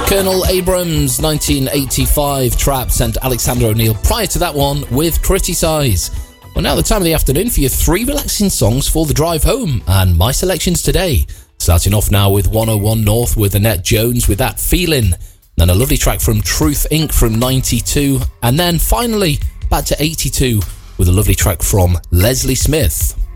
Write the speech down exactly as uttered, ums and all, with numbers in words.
Colonel Abrams, nineteen eighty-five, Traps, and Alexander O'Neal prior to that one with Criticise. Well, now the time of the afternoon for your three relaxing songs for the drive home, and my selections today. Starting off now with one oh one North with Annette Jones with That Feeling, then a lovely track from Truth Incorporated from ninety-two, and then finally back to eighty-two with a lovely track from Leslie Smith.